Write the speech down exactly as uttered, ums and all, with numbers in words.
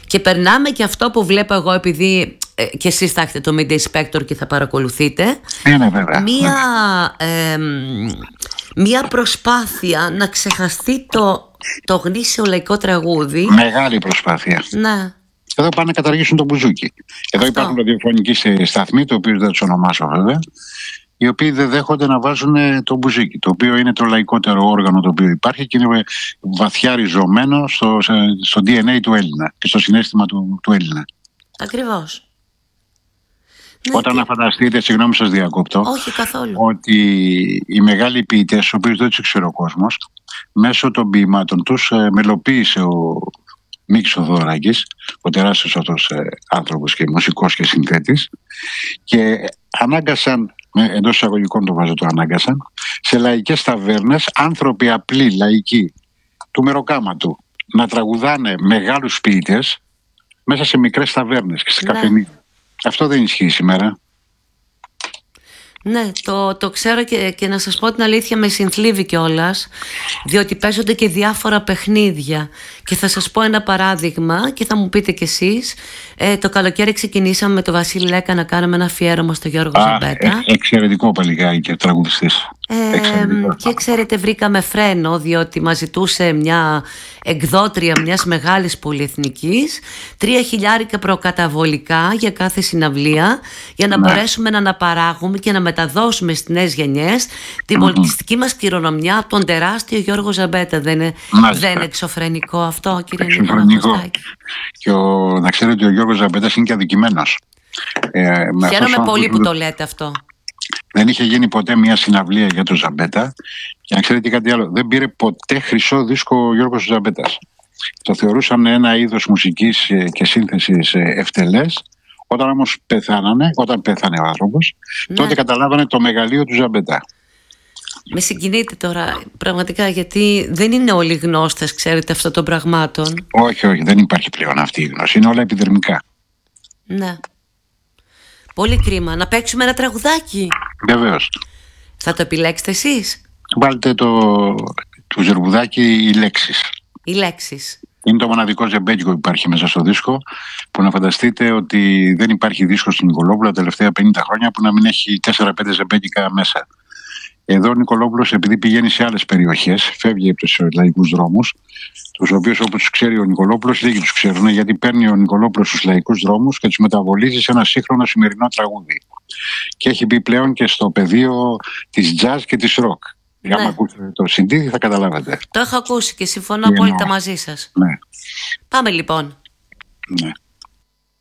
Και περνάμε και αυτό που βλέπω εγώ, επειδή ε, και εσείς θα έχετε το Media Inspector και θα παρακολουθείτε. Ναι, ναι, βέβαια. Μία, ε, μία προσπάθεια να ξεχαστεί το, το γνήσιο λαϊκό τραγούδι. Μεγάλη προσπάθεια. Ναι. Εδώ πάνε να καταργήσουν το μπουζούκι. Εδώ αυτό. Υπάρχουν ραδιοφωνικοί σταθμοί, το οποίο δεν θα του ονομάσω βέβαια, οι οποίοι δεν δέχονται να βάζουν το μπουζούκι, το οποίο είναι το λαϊκότερο όργανο το οποίο υπάρχει και είναι βαθιά ριζωμένο στο, στο ντι εν έι του Έλληνα και στο συναίσθημα του, του Έλληνα. Ακριβώς. Όταν ναι, να φανταστείτε, συγγνώμη σας διακόπτω, όχι καθόλου, ότι οι μεγάλοι ποιητές, τους οποίους δεν τους ξέρει ο κόσμος, μέσω των ποιημάτων τους ε, μελοποίησε ο Μίκης ο Δωράκης, ο τεράστιος αυτός ε, άνθρωπος και μουσικός και συνθέτης, και ανάγκασαν, εντός εισαγωγικών το βάζω το ανάγκασαν, σε λαϊκές ταβέρνες άνθρωποι απλοί, λαϊκοί, του μεροκάματου, να τραγουδάνε μεγάλους ποιητές μέσα σε μικρές ταβέρνες και σε ναι. καφενεία. Αυτό δεν ισχύει σήμερα. Ναι, το, το ξέρω και, και να σας πω την αλήθεια, με συνθλίβει κιόλας, διότι παίζονται και διάφορα παιχνίδια. Και θα σας πω ένα παράδειγμα και θα μου πείτε κι εσείς. Ε, το καλοκαίρι ξεκινήσαμε με τον Βασίλη Λέκα να κάνουμε ένα αφιέρωμα στο Γιώργο Α, Ζαμπέτα. Ε, εξαιρετικό παλικάρι και τραγουδιστής. Ε, και ξέρετε, βρήκαμε φρένο, διότι μας ζητούσε μια εκδότρια μιας μεγάλης πολυεθνικής τρία χιλιάρικα προκαταβολικά για κάθε συναυλία, για να ναι. μπορέσουμε να αναπαράγουμε και να μεταδώσουμε στις νέες γενιές την mm-hmm. πολιτιστική μας κληρονομιά από τον τεράστιο Γιώργο Ζαμπέτα. Δεν είναι, δεν είναι εξωφρενικό αυτό, κύριε Νικόλα? Και ο, να ξέρετε, ο Γιώργος Ζαμπέτας είναι και αδικημένος. Ε, Χαίρομαι πολύ που το λέτε αυτό. Δεν είχε γίνει ποτέ μια συναυλία για τον Ζαμπέτα. Και να ξέρετε κάτι άλλο, δεν πήρε ποτέ χρυσό δίσκο ο Γιώργος Ζαμπέτας. Το θεωρούσαν ένα είδος μουσικής και σύνθεσης ευτελές. Όταν όμως πεθάνανε, όταν πέθανε ο άνθρωπος, ναι. τότε καταλάβανε το μεγαλείο του Ζαμπέτα. Με συγκινείτε τώρα πραγματικά, γιατί δεν είναι όλοι γνώστες, ξέρετε, αυτών των πραγμάτων. Όχι, όχι, δεν υπάρχει πλέον αυτή η γνώση. Είναι όλα επιδερμικά. Ναι. Πολύ κρίμα. Να παίξουμε ένα τραγουδάκι. Βεβαίως. Θα το επιλέξετε εσείς? Βάλτε το, το ζερβουδάκι οι λέξεις. Οι λέξεις. Είναι το μοναδικό ζεμπέκικο που υπάρχει μέσα στο δίσκο, που να φανταστείτε ότι δεν υπάρχει δίσκο στην Νικολόπουλο τα τελευταία πενήντα χρόνια που να μην έχει τέσσερα πέντε ζεμπέκικα μέσα. Εδώ ο Νικολόπουλος, επειδή πηγαίνει σε άλλες περιοχές, φεύγει από τους λαϊκούς δρόμους, τους οποίους όπως τους ξέρει ο Νικολόπουλος, λίγοι τους ξέρουν, γιατί παίρνει ο Νικολόπουλος στους λαϊκούς δρόμους και τους μεταβολίζει σε ένα σύγχρονο σημερινό τραγούδι. Και έχει μπει πλέον και στο πεδίο της jazz και της rock. Ναι. Άμα ακούσετε το σι ντι θα καταλάβετε. Το έχω ακούσει και συμφωνώ απόλυτα μαζί σας. Ναι. Πάμε λοιπόν. Ναι.